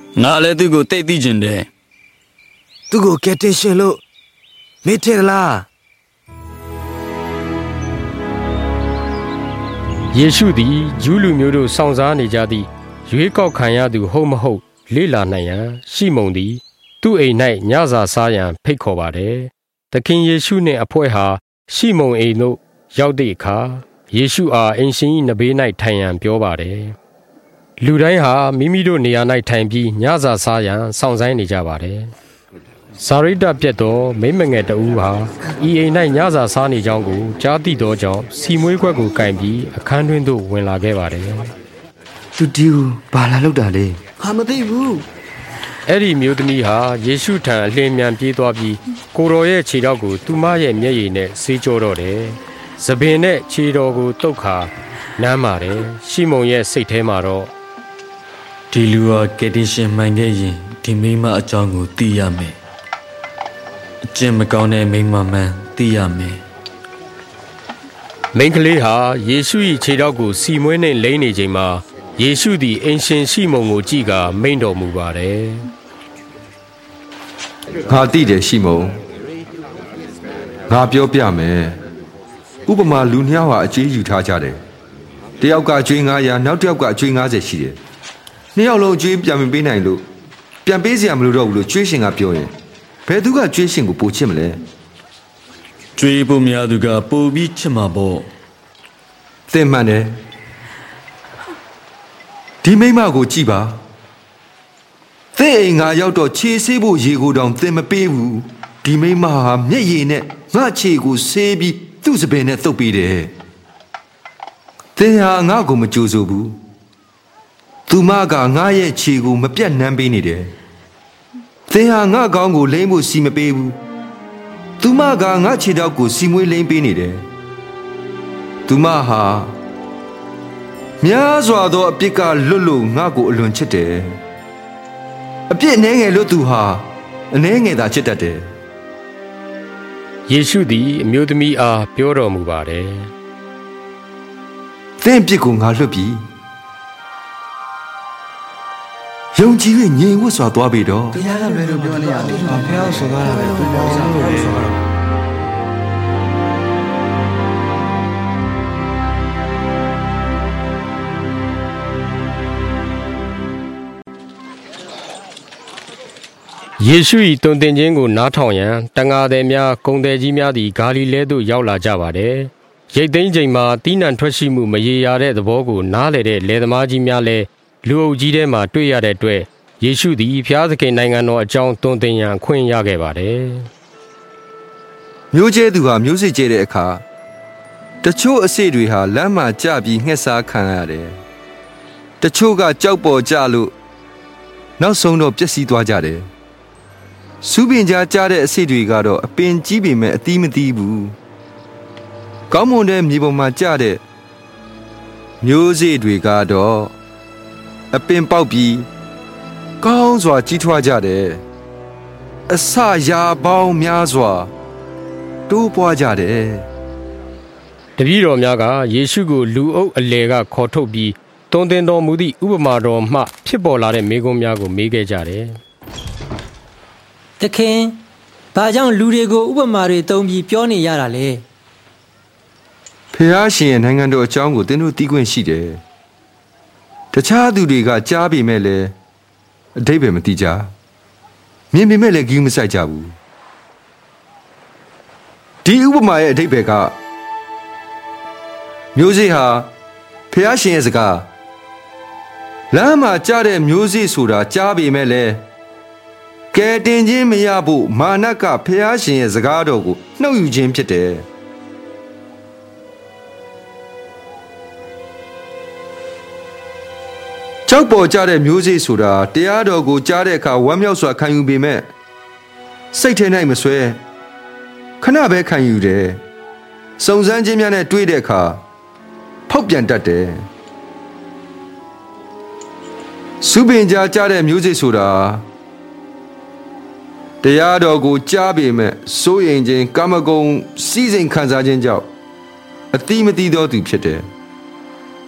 ငါလည်းသူ့ကိုတိတ်သိကျင်တယ်သူ့ကိုကယ်တင်ရှင်လို့မေးတယ်လားယေရှုသည်ဂျူးလူမျိုးတို့စောင့်စားနေကြသည့်ရွေးကောက်ခံရသူဟုတ်မဟုတ်လေ့လာနိုင်ရန်ရှိမုန်သည်သူ့အိမ်၌ညစာစားရန်ဖိတ်ခေါ်ပါတယ်။သခင်ယေရှုနှင့်အဖွဲ့ဟာရှိမုန်အိမ်သို့ရောက်သည့်အခါယေရှုအားအိမ်ရှင်၏နဘေး၌ထိုင်ရန်ပြောပါတယ်။လူတိုင်းဟာမိမိတို့နေရာ၌ထိုင်ပြီးညစာစားရန်စောင့်ဆိုင်းနေကြပါတယ်။စာရိတ္တပြတ်သောမိမငယ်တဦးဟာဤအိမ်၌ညစာစားနေကြောင်းကိုကြားသိသောကြောင့်စီမွေးခွက်ကိုကင်ပြီးအခန်းတွင်းသို့ဝင်လာခဲ့ပါတယ်။သူဒီကိုဘာလာလောက်တာလဲ။ဟာမသိဘူး။အဲ့ဒီမျိုးသမီးဟာယေရှုထံအလင်းမြန်ပြေးသွားပြီးကိုတော်ရဲ့ခြေထောက်ကိုသူမရဲ့မျက်ရည်နဲ့ဆေးကြောတော့တယ်။သပင်နဲ့ခြေတော်ကိုတုတ်ခါနမ်းပါတယ်။ရှိမုန်ရဲ့စိတ်ထဲမှာတော့ဒီလူဟာကယ်တင်ရှင်မှန်ခဲ့ရင်ဒီမိမအကြောင်းကိုသိရမယ်။အကျင့်မကောင်းတဲ့မိမမှန်သိရမယ်။မိန်းကလေးဟာယေရှု၏ခြေထောက်ကိုစီမွေးနဲ့လိမ့်နေချိန်မှာယေရှုသည်အင်ရှင်ရှိမုန်ကိုကြည့်ကာမိန့်တော်မူပါတယ်ငါသိတယ်ရှိမုန်ငါပြောပြမယ်ဥပမာလူနှစ်ယောက်ဟာအကျွေးယူထားကြတယ်တယောက်ကအကျွေး900နောက်တစ်ယောက်ကအကျွေး90ရှိတယ်နှစ်ယောက်လုံးအကျွေးပြန်မပေးနိုင်လို့ပြန်ပေးစရာမလိုတော့ဘူးလို့ကျွေးရှင်ကပြောရင်ဘယ်သူကကျွေးရှင်ကိုပိုချစ်မလဲကျွေးဖို့များသူကပိုပြီးချစ်မှာပေါ့သင်မှန်တယ်ဒီမိမကိုကြည့်ပါသင်အိမ်ငါရောက်တော့ခြေဆေးဖို့ရေကိုတောင်သင်မပေးဘူးဒီမိမဟာမျက်ရည်နဲ့ငါခြေကိုဆေးပြီးသူ့စပင်နဲ့သုတ်ပေးတယ်သင်ဟာငါ့ကိုမကြိုးဆိုဘူးသူမကငါရဲ့ခြေကိုမပြတ်နှမ်းပေးနေတယ်သင်ဟာငါကောင်းကိုလိမ့်ဖို့စီမပေးဘူးသူမကငါခြေထောက်ကိုစီမွေးလိမ့်ပေးနေတယ်သူမဟာများစွာသောအပြစ်ကလွတ်လို့ငါ့ကိုအလွန်ချစ်တယ်အပြစ်အနှဲငယ်လို့သူဟာအနှဲငယ်သာချစ်တတ်တယ်ယေရှုသည်အမျိုးသမီးအားပြောတော်မူပါတယ်သင်အပြစ်ကိုငါလွတ်ပြီယုံကြည်၍ငြိမ်ဝတ်စွာသွားပြီတော့တရားကလွယ်လို့ပြောနေရတယ်ဘုရားဆိုကားတယ်သူမောင်းလို့လေယေရှု၏တုန်တင်ခြင်းကိုနားထောင်ရန်တန်ဃာသည်များဂုဏ်သည်ကြီးများသည်ဂါလိလဲသို့ရောက်လာကြပါတယ်။ရိတ်သိမ်းချိန်မှာတီးနှံထွက်ရှိမှုမရေရာတဲ့သဘောကိုနားလည်တဲ့လယ်သမားကြီးများလည်းလူအုပ်ကြီးထဲမှာတွေ့ရတဲ့အတွက်ယေရှုသည်ဖျားသခင်နိုင်ငံတော်အကြောင်းတုန်တင်ရန်ခွင့်ရခဲ့ပါတယ်။မျိုးကျဲသူဟာမျိုးစိကျဲတဲ့အခါတချို့အစေတွေဟာလမ်းမှာကျပြီးငှက်စားခံရတယ်။တချို့ကကြောက်ပေါ်ကျလို့နောက်ဆုံးတော့ပျက်စီးသွားကြတယ်။စူးပင်ကြားကြားတဲ့အစိတွေကတော့အပင်ကြီးပေမဲ့အသီးမသီးဘူးကောင်းမွန်တဲ့မြေပေါ်မှာကျတဲ့မျိုးစေ့တွေကတော့အပင်ပေါက်ပြီးကောင်းစွာကြီးထွားကြတယ်အစရာပေါင်းများစွာတိုးပွားကြတယ်တပည့်တော်များကယေရှုကိုလူအုပ်အလယ်ကခေါ်ထုတ်ပြီးတုန်တင်တော်မူသည့်ဥပမာတော်မှဖြစ်ပေါ်လာတဲ့မေးခွန်းများကိုမေးခဲ့ကြတယ်သခင်ဘာကြောင့်လူတွေကိုဥပမာတွေသုံးပြီးပြောနေရတာလဲဖျားရှင်ရဲ့နိုင်ငံတော်အကြောင်းကိုသင်တို့သိခွင့်ရှိတယ်တခြားသူတွေကကြားပေမဲ့လည်းအဓိပ္ပာယ်မသိကြမြင်ပေမဲ့လည်းဂရုမစိုက်ကြဘူးဒီဥပမာရဲ့အဓိပ္ပာယ်ကမျိုးစေ့ဟာဖျားရှင်ရဲ့စကားလမ်းမှာကြားတဲ့မျိုးစေ့ဆိုတာကြားပေမဲ့လည်းကဲတင်ခြင်းမရဖို့မာနကဖျားရှင်ရဲ့စကားတော်ကိုနှုတ်ယူခြင်းဖြစ်တယ်ကြောက်ပေါ်ကြတဲ့မျိုးစေ့ဆိုတာတရားတော်ကိုကြားတဲ့အခါဝမ်းမြောက်စွာခံယူပေမဲ့စိတ်ထဲ၌မဆွဲခဏပဲခံယူတယ်စုံစမ်းခြင်းများနဲ့တွေးတဲ့အခါဖောက်ပြန်တတ်တယ်စူပင်ကြားကြားတဲ့မျိုးစေ့ဆိုတာတရားတော်ကိုကြားပေမဲ့စိုးရိမ်ခြင်းကာမဂုဏ်စီးစိမ်ခံစားခြင်းကြောင့်အတိမတိသောသူဖြစ်တယ်